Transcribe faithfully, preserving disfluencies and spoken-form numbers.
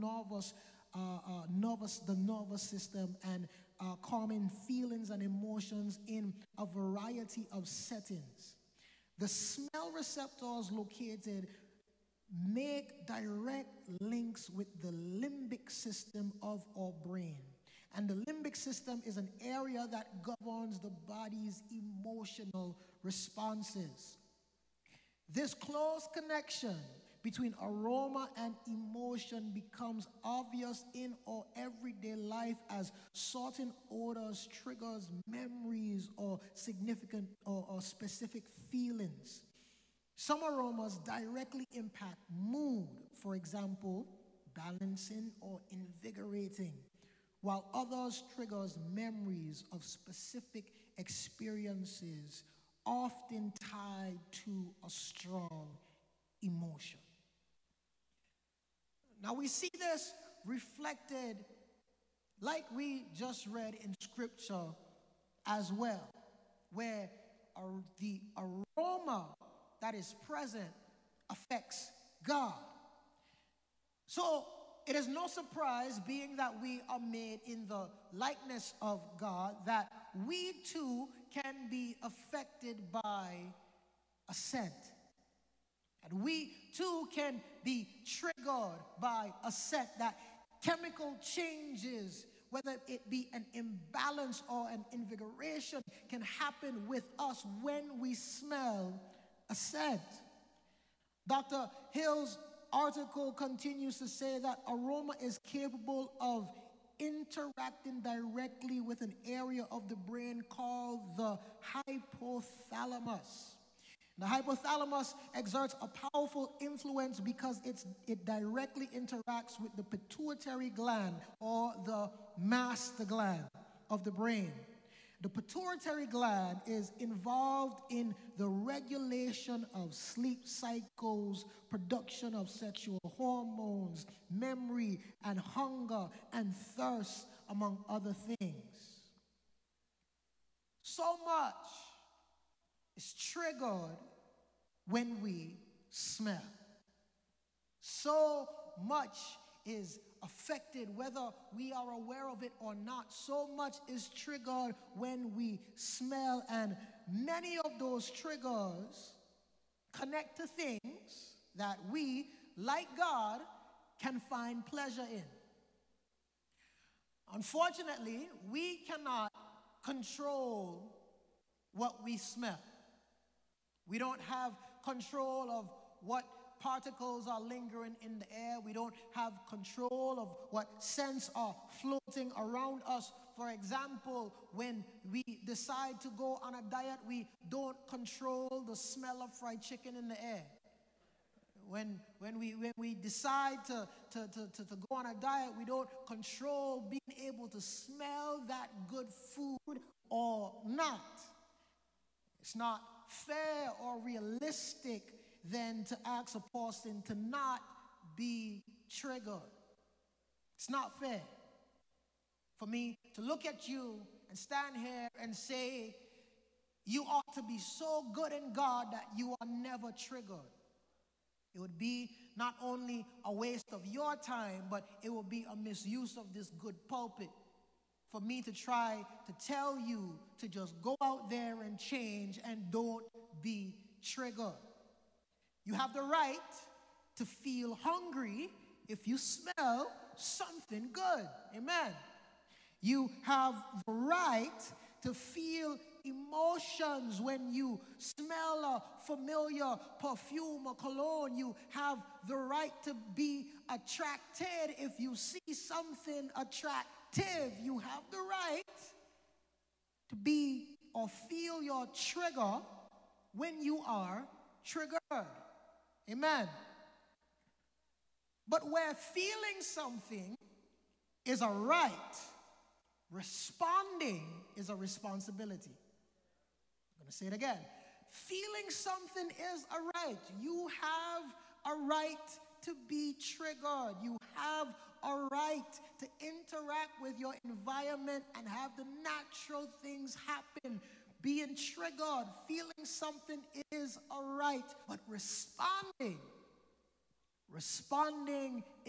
nervous, uh, uh, nervous, the nervous system, and uh, calming feelings and emotions in a variety of settings. The smell receptors located make direct links with the limbic system of our brain. And the limbic system is an area that governs the body's emotional responses. This close connection between aroma and emotion becomes obvious in our everyday life as certain odors triggers memories or significant or, or specific feelings. Some aromas directly impact mood, for example, balancing or invigorating, while others triggers memories of specific experiences, often tied to a strong emotion. Now we see this reflected, like we just read in Scripture as well, where the aroma that is present affects God. So it is no surprise, being that we are made in the likeness of God, that we too can be affected by a scent. And we too can be triggered by a scent. That chemical changes, whether it be an imbalance or an invigoration, can happen with us when we smell a scent. Doctor Hill's article continues to say that aroma is capable of interacting directly with an area of the brain called the hypothalamus. The hypothalamus exerts a powerful influence because it's, it directly interacts with the pituitary gland, or the master gland of the brain. The pituitary gland is involved in the regulation of sleep cycles, production of sexual hormones, memory and hunger and thirst, among other things. So much is triggered when we smell. So much is affected whether we are aware of it or not. So much is triggered when we smell, and many of those triggers connect to things that we, like God, can find pleasure in. Unfortunately, we cannot control what we smell. We don't have control of what particles are lingering in the air. We don't have control of what scents are floating around us. For example, when we decide to go on a diet, we don't control the smell of fried chicken in the air. When, when, we, when we decide to, to, to, to, to go on a diet, we don't control being able to smell that good food or not. It's not fair or realistic then to ask a person to not be triggered. It's not fair for me to look at you and stand here and say, you ought to be so good in God that you are never triggered. It would be not only a waste of your time, but it will be a misuse of this good pulpit for me to try to tell you to just go out there and change and don't be triggered. You have the right to feel hungry if you smell something good. Amen. You have the right to feel emotions when you smell a familiar perfume or cologne. You have the right to be attracted if you see something attractive. You have the right to be or feel your trigger when you are triggered. Amen. But where feeling something is a right, responding is a responsibility. I'm going to say it again. Feeling something is a right. You have a right to be triggered. You have a right to interact with your environment and have the natural things happen. Being triggered, feeling something is a right, but responding, responding